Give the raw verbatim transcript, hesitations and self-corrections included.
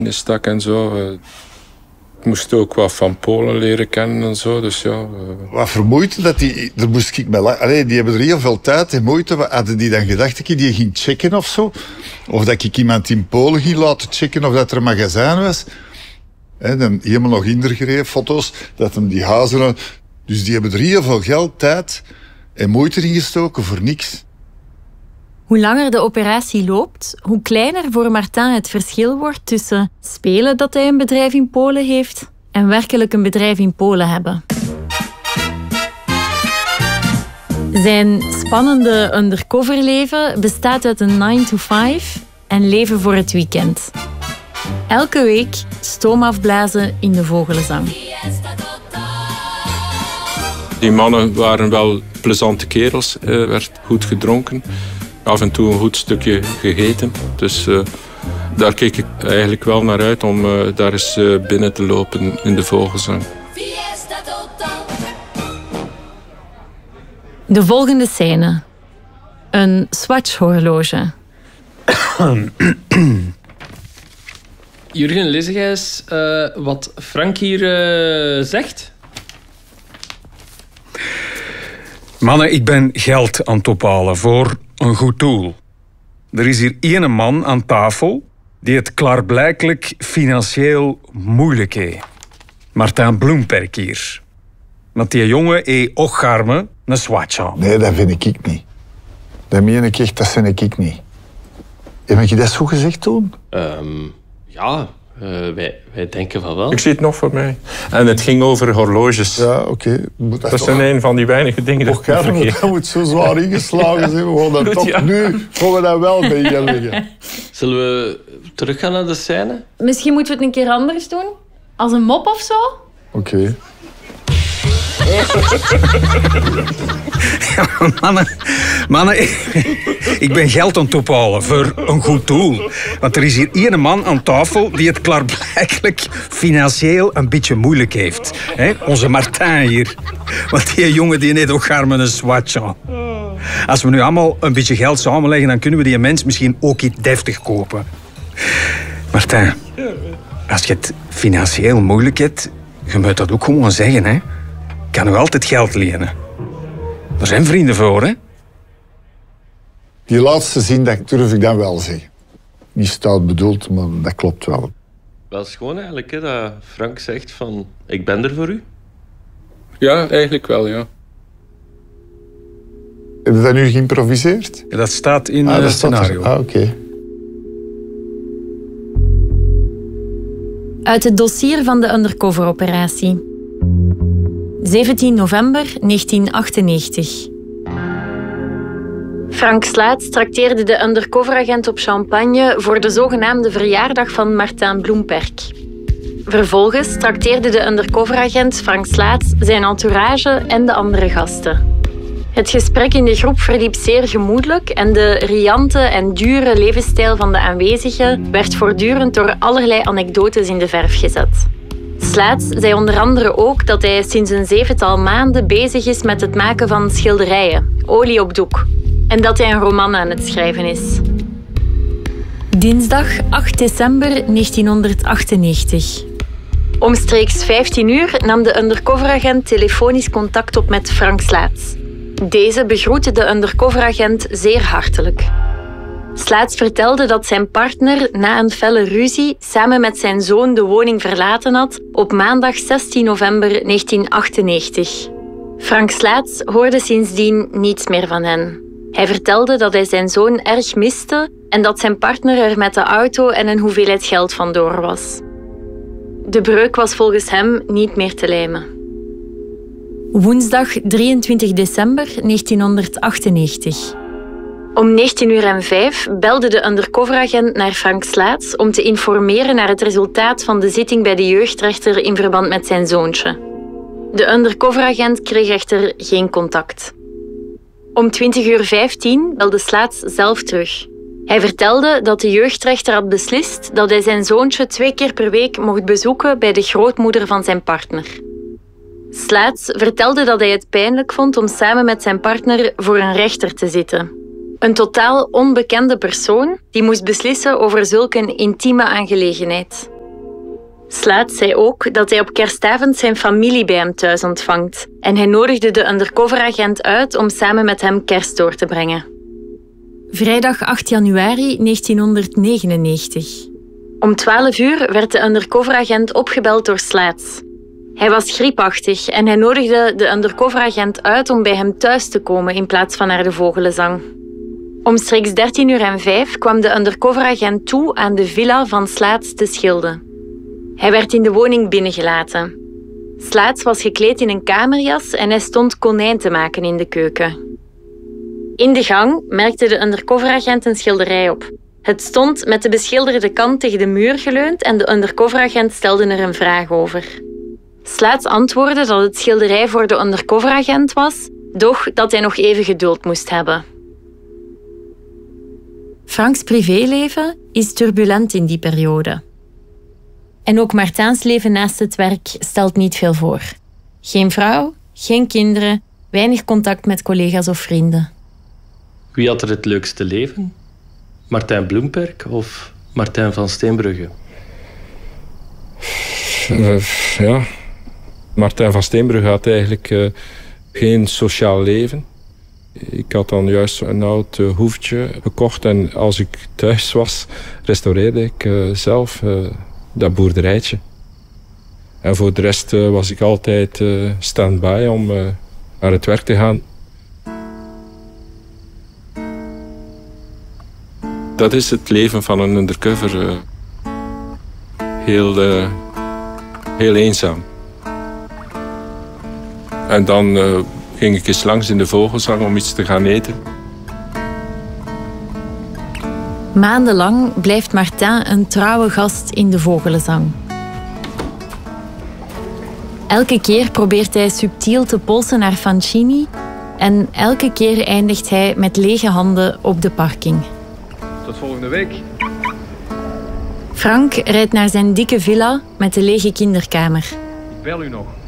de stak en zo. Uh, ik moest ook wat van Polen leren kennen en zo. Dus ja, uh... Wat vermoeid dat die... Daar moest ik mee... Allee, die hebben er heel veel tijd en moeite. Hadden die dan gedacht dat ik die ging checken of zo? Of dat ik iemand in Polen ging laten checken of dat er een magazijn was? He, dan helemaal nog indergereden, foto's, dat hem die huizen... Dus die hebben er heel veel geld, tijd en moeite in gestoken voor niks. Hoe langer de operatie loopt, hoe kleiner voor Martin het verschil wordt tussen spelen dat hij een bedrijf in Polen heeft en werkelijk een bedrijf in Polen hebben. Zijn spannende undercoverleven bestaat uit een nine to five en leven voor het weekend. Elke week stoom afblazen in de Vogelenzang. Die mannen waren wel plezante kerels. Er werd goed gedronken. Af en toe een goed stukje gegeten. Dus uh, daar keek ik eigenlijk wel naar uit om uh, daar eens uh, binnen te lopen in de Vogelenzang. De volgende scène. Een Swatch-horloge. Jurgen, lees jij eens uh, wat Frank hier uh, zegt? Mannen, ik ben geld aan het ophalen voor een goed doel. Er is hier één man aan tafel die het klaarblijkelijk financieel moeilijk heeft. Martin Bloemperk hier. Want die jongen heeft ook garme een Swatch aan. Nee, dat vind ik niet. Dat meen ik echt, dat vind ik niet. Heb je dat zo gezegd toen? Um, ja, uh, wij, wij denken van wel. Ik zie het nog voor mij. En het ging over horloges. Ja, oké. Okay. Dat, dat zijn een van die weinige dingen dat ik vergeet. Dat moet zo zwaar ingeslagen zijn. We gaan dat toch ja. Nu gaan we dat wel bij je liggen. Zullen we teruggaan naar de scène? Misschien moeten we het een keer anders doen. Als een mop of zo. Oké. Okay. Ja, mannen, mannen ik, ik ben geld aan het ophalen voor een goed doel. Want er is hier één man aan tafel die het klaarblijkelijk financieel een beetje moeilijk heeft. He? Onze Martin hier. Want die jongen die heeft ook gaar met een Swatch aan. Als we nu allemaal een beetje geld samenleggen, dan kunnen we die mens misschien ook iets deftig kopen. Martin, als je het financieel moeilijk hebt, je moet dat ook gewoon zeggen, hè. Ik kan u altijd geld lenen. Er zijn vrienden voor, hè? Die laatste zin, dat durf ik dan wel zeggen. Niet stout bedoeld, maar dat klopt wel. Wel schoon eigenlijk, hè, dat Frank zegt van... Ik ben er voor u. Ja, eigenlijk wel, ja. Heb je dat nu geïmproviseerd? Ja, dat staat in ah, het dat scenario. Ah, oké. Okay. Uit het dossier van de undercover-operatie. zeventien november negentien achtennegentig. Frank Slaats trakteerde de undercoveragent op champagne voor de zogenaamde verjaardag van Martin Bloemperk. Vervolgens trakteerde de undercoveragent Frank Slaats zijn entourage en de andere gasten. Het gesprek in de groep verliep zeer gemoedelijk en de riante en dure levensstijl van de aanwezigen werd voortdurend door allerlei anekdotes in de verf gezet. Slaats zei onder andere ook dat hij sinds een zevental maanden bezig is met het maken van schilderijen, olie op doek, en dat hij een roman aan het schrijven is. Dinsdag acht december negentien achtennegentig. Omstreeks vijftien uur nam de undercoveragent telefonisch contact op met Frank Slaats. Deze begroette de undercoveragent zeer hartelijk. Slaats vertelde dat zijn partner na een felle ruzie samen met zijn zoon de woning verlaten had op maandag zestien november negentien achtennegentig. Frank Slaats hoorde sindsdien niets meer van hen. Hij vertelde dat hij zijn zoon erg miste en dat zijn partner er met de auto en een hoeveelheid geld vandoor was. De breuk was volgens hem niet meer te lijmen. Woensdag drieëntwintig december negentien achtennegentig. Om negentien uur en vijf belde de undercoveragent naar Frank Slaats om te informeren naar het resultaat van de zitting bij de jeugdrechter in verband met zijn zoontje. De undercoveragent kreeg echter geen contact. Om twintig uur vijftien belde Slaats zelf terug. Hij vertelde dat de jeugdrechter had beslist dat hij zijn zoontje twee keer per week mocht bezoeken bij de grootmoeder van zijn partner. Slaats vertelde dat hij het pijnlijk vond om samen met zijn partner voor een rechter te zitten. Een totaal onbekende persoon die moest beslissen over zulk een intieme aangelegenheid. Slaats zei ook dat hij op kerstavond zijn familie bij hem thuis ontvangt en hij nodigde de undercoveragent uit om samen met hem kerst door te brengen. Vrijdag acht januari negentienhonderdnegenennegentig. Om twaalf uur werd de undercoveragent opgebeld door Slaats. Hij was griepachtig en hij nodigde de undercoveragent uit om bij hem thuis te komen in plaats van naar de vogelenzang. Omstreeks dertien uur en vijf kwam de undercoveragent toe aan de villa van Slaats te Schilde. Hij werd in de woning binnengelaten. Slaats was gekleed in een kamerjas en hij stond konijn te maken in de keuken. In de gang merkte de undercoveragent een schilderij op. Het stond met de beschilderde kant tegen de muur geleund en de undercoveragent stelde er een vraag over. Slaats antwoordde dat het schilderij voor de undercoveragent was, doch dat hij nog even geduld moest hebben. Franks privéleven is turbulent in die periode. En ook Martins leven naast het werk stelt niet veel voor. Geen vrouw, geen kinderen, weinig contact met collega's of vrienden. Wie had er het leukste leven? Martijn Bloemperk of Martijn van Steenbrugge? Uh, ja, Martijn van Steenbrugge had eigenlijk uh, geen sociaal leven. Ik had dan juist een oud uh, hoefje gekocht en als ik thuis was, restaureerde ik uh, zelf uh, dat boerderijtje. En voor de rest uh, was ik altijd uh, stand-by om uh, naar het werk te gaan. Dat is het leven van een undercover. Uh, heel, uh, heel eenzaam. En dan uh, ging ik eens langs in de vogelzang om iets te gaan eten. Maandenlang blijft Martin een trouwe gast in de vogelenzang. Elke keer probeert hij subtiel te polsen naar Fancini en elke keer eindigt hij met lege handen op de parking. Tot volgende week. Frank rijdt naar zijn dikke villa met de lege kinderkamer. Ik bel u nog.